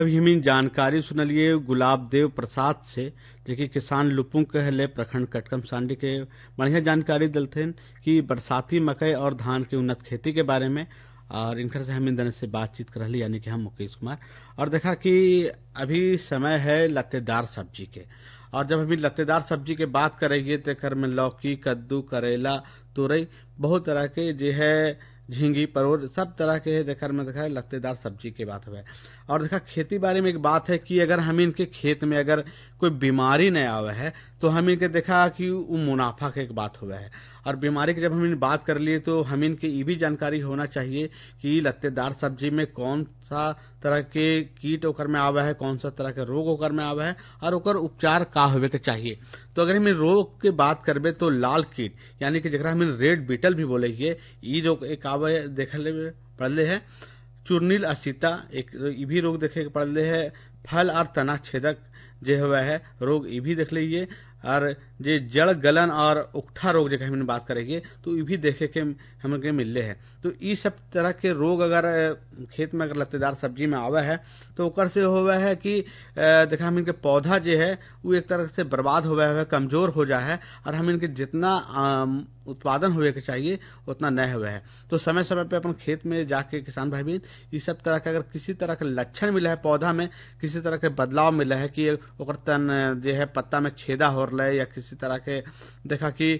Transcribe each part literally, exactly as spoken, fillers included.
अभी हमें जानकारी सुनलिए गुलाब देव प्रसाद से, जेकि किसान लुपुंग कहले प्रखंड कटकम सांडी के बढ़िया जानकारी दलथिन कि बरसाती मकई और धान के उन्नत खेती के बारे में। और इनकर से हम इन दिन से बातचीत कर रही, यानी कि हम मुकेश कुमार। और देखा कि अभी समय है लत्तेदार सब्जी के, और जब हम लत्तेदार सब्जी के बात करेंगे तो कर में लौकी, कद्दू, करेला, तुरई, बहुत तरह के जो है झींगी, परोर, सब तरह के देखर में देखा है लत्तेदार सब्जी की बात है। और देखा खेती बारे में एक बात है कि अगर हम इनके खेत में अगर कोई बीमारी नहीं आवे है तो हम इनके देखा कि वो मुनाफा के एक बात हुआ है। और बीमारी की जब हम इन बात कर लिए तो हम इनके ये भी जानकारी होना चाहिए कि लत्तेदार सब्जी में कौन सा तरह के कीट ओकर में आवा है, कौन सा तरह के रोग ओकर में आवा है, और ओकर उपचार का होवे के चाहिए। तो अगर हम रोग के बात करबे तो लाल कीट, यानी कि जरा हम रेड बीटल भी बोले, ये रोग एक आवे देखले पड़ले है। चूर्निल असीता एक ये भी रोग देखे के पड़ले है। फल और तना छेदक जो हुआ है रोग ये भी देख लीजिए। और जे जड़ गलन और उकठा रोग जगह हमने बात करेंगे तो ये भी देखे के हमके मिलले है। तो ये सब तरह के रोग अगर खेत में अगर लत्तेदार सब्जी में आवा है तो ओकर से हुआ है कि देखा हम इनके पौधा जो है वो एक तरह से बर्बाद हुआ है, कमजोर हो जा है, और हम इनके जितना उत्पादन हुए के चाहिए उतना नहीं हुआ है। तो समय समय पे अपन खेत में जाके किसान भाई बहन ये सब तरह के अगर किसी तरह के लक्षण मिला है, पौधा में किसी तरह के बदलाव मिला है कि ओकर तन जो है पत्ता में छेदा हो रहा है, या किसी तरह के देखा कि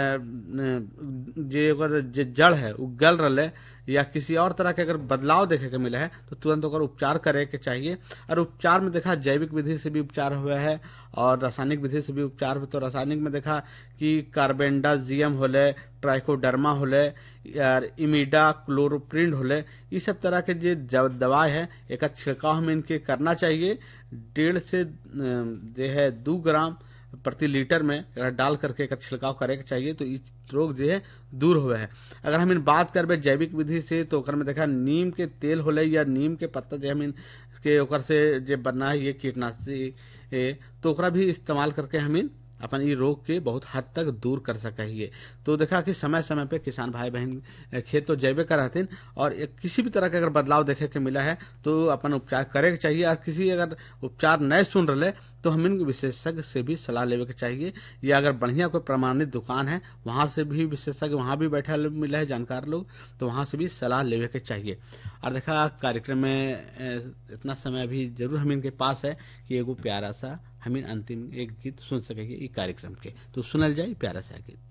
जे अगर जे जड़ है वो गल रहा है, या किसी और तरह के अगर बदलाव देखे के मिला है तो तुरंत ओकर उपचार करे के चाहिए। और उपचार में देखा जैविक विधि से भी उपचार हुआ है और रासायनिक विधि से भी उपचार। तो रासायनिक में देखा कि कार्बेंडाजियम होले, ट्राइकोडर्मा होले, यार इमिडा क्लोरोप्रिन होले, ये सब तरह के जो दवाई है एक छिड़काव हमें इनके करना चाहिए। डेढ़ से जो है दो ग्राम प्रति लीटर में डाल करके एक छिड़काव करे के चाहिए, तो इस रोग जो है दूर हुआ है। अगर हम इन बात करबे जैविक विधि से तो ओकर में देखा नीम के तेल होले या नीम के पत्ता जो हम इन के ओकर से जो बना है ये कीटनाशी, तो ओकरा भी इस्तेमाल करके हम इन अपन ये रोग के बहुत हद तक दूर कर सके। तो देखा कि समय समय पे किसान भाई बहन खेत तो जैवे कर रहते, और किसी भी तरह का अगर बदलाव देखे के मिला है तो अपन उपचार करे के चाहिए। और किसी अगर उपचार नहीं सुन रहे तो हम इन विशेषज्ञ से भी सलाह लेवे के चाहिए, या अगर बढ़िया कोई प्रमाणित दुकान है वहां से भी विशेषज्ञ वहां भी बैठा मिला है जानकार लोग, तो वहां से भी सलाह लेवे के चाहिए। और देखा कार्यक्रम में इतना समय अभी जरूर हम इनके पास है कि एगो प्यारा सा हम अंतिम एक गीत सुन सकेंगे इस कार्यक्रम के, तो सुनल जाए प्यारा सा गीत।